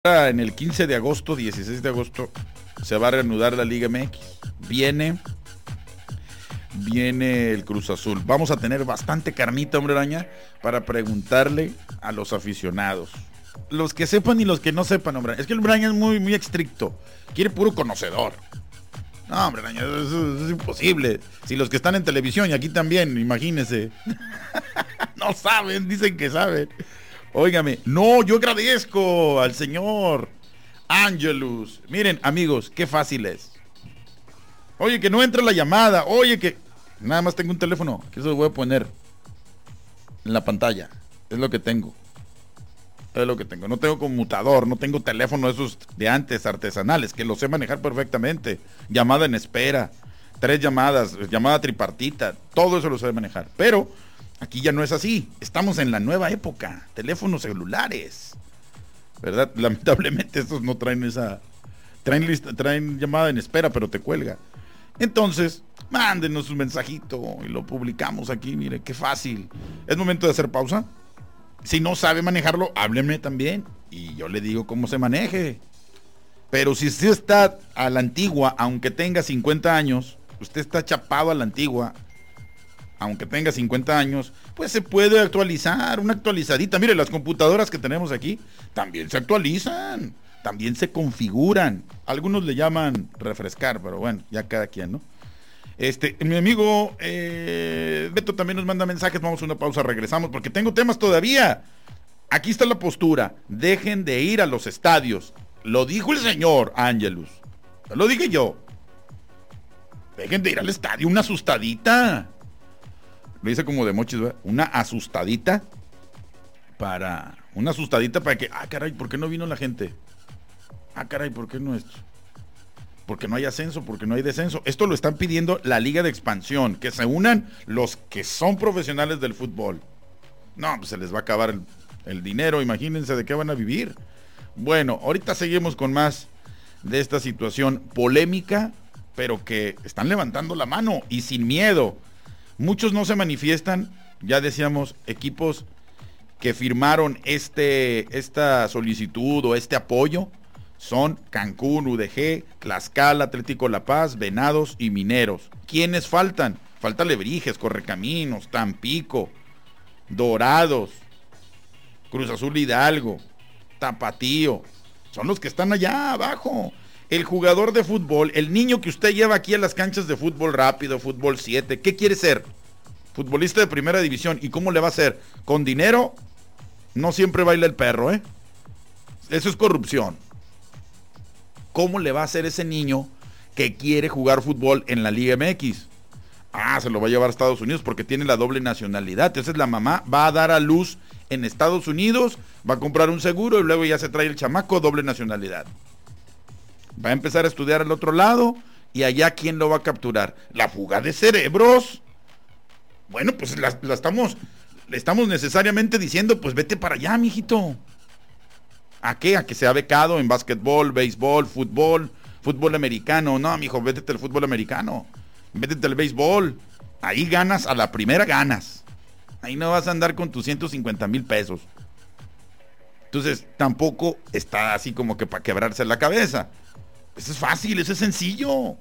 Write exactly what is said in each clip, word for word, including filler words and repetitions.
En el quince de agosto, dieciséis de agosto, se va a reanudar la Liga M X. Viene, viene el Cruz Azul. Vamos a tener bastante carnita, hombre araña, para preguntarle a los aficionados. Los que sepan y los que no sepan, hombre. Es que el hombre araña es muy, muy estricto. Quiere puro conocedor. No, hombre araña, eso, eso es imposible. Si los que están en televisión y aquí también, imagínense. No saben, dicen que saben. Óigame, no, yo agradezco al señor Angelus. Miren, amigos, qué fácil es. Oye, que no entra la llamada. Oye, que nada más tengo un teléfono, que eso lo voy a poner en la pantalla. Es lo que tengo. Es lo que tengo. No tengo conmutador, no tengo teléfono esos de antes, artesanales, que lo sé manejar perfectamente. Llamada en espera, tres llamadas, llamada tripartita, todo eso lo sé manejar. Pero aquí ya no es así. Estamos en la nueva época. Teléfonos celulares, ¿verdad? Lamentablemente estos no traen esa... Traen, lista, traen llamada en espera, pero te cuelga. Entonces, mándenos un mensajito y lo publicamos aquí. Mire, qué fácil. Es momento de hacer pausa. Si no sabe manejarlo, hábleme también y yo le digo cómo se maneje. Pero si usted está a la antigua, aunque tenga cincuenta años, usted está chapado a la antigua, aunque tenga cincuenta años, pues se puede actualizar, una actualizadita. Mire, las computadoras que tenemos aquí también se actualizan, también se configuran. Algunos le llaman refrescar, pero bueno, ya cada quien, ¿no? Este, mi amigo eh, Beto también nos manda mensajes. Vamos a una pausa, regresamos, porque tengo temas todavía. Aquí está la postura. Dejen de ir a los estadios. Lo dijo el señor Angelus. No lo dije yo. Dejen de ir al estadio, una asustadita. Lo dice como de mochis, ¿verdad? Una asustadita para... Una asustadita para que... Ah, caray, ¿por qué no vino la gente? Ah, caray, ¿por qué no esto? Porque no hay ascenso, porque no hay descenso. Esto lo están pidiendo la Liga de Expansión. Que se unan los que son profesionales del fútbol. No, pues se les va a acabar el, el dinero. Imagínense de qué van a vivir. Bueno, ahorita seguimos con más de esta situación polémica, pero que están levantando la mano y sin miedo. Muchos no se manifiestan, ya decíamos, equipos que firmaron este, esta solicitud o este apoyo son Cancún, U D G, Tlaxcala, Atlético La Paz, Venados y Mineros. ¿Quiénes faltan? Falta Lebrijes, Correcaminos, Tampico, Dorados, Cruz Azul Hidalgo, Tapatío. Son los que están allá abajo. El jugador de fútbol, el niño que usted lleva aquí a las canchas de fútbol rápido, fútbol siete, ¿qué quiere ser? Futbolista de primera división. ¿Y cómo le va a hacer? ¿Con dinero? No siempre baila el perro, ¿eh? Eso es corrupción. ¿Cómo le va a hacer ese niño que quiere jugar fútbol en la Liga M X? Ah, se lo va a llevar a Estados Unidos porque tiene la doble nacionalidad. Entonces la mamá va a dar a luz en Estados Unidos, va a comprar un seguro y luego ya se trae el chamaco, doble nacionalidad. Va a empezar a estudiar al otro lado y allá ¿quién lo va a capturar? La fuga de cerebros. Bueno, pues la, la estamos, le estamos necesariamente diciendo, pues vete para allá, mijito. ¿A qué? A que sea becado en básquetbol, béisbol, fútbol, fútbol americano. No, mijo, vete al fútbol americano. Vete al béisbol. Ahí ganas, a la primera ganas. Ahí no vas a andar con tus ciento cincuenta mil pesos. Entonces, tampoco está así como que para quebrarse la cabeza. Eso es fácil, eso es sencillo.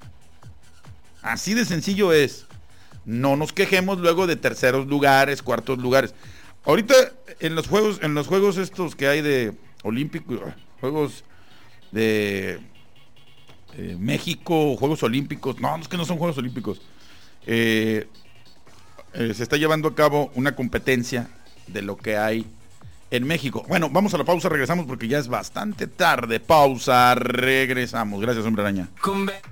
Así de sencillo es. No nos quejemos luego de terceros lugares, cuartos lugares. Ahorita en los juegos, en los juegos estos que hay de olímpicos, juegos de eh, México, Juegos Olímpicos, no, es que no son Juegos Olímpicos. Eh, eh, se está llevando a cabo una competencia de lo que hay en México. Bueno, vamos a la pausa, regresamos porque ya es bastante tarde. Pausa, regresamos. Gracias, hombre araña.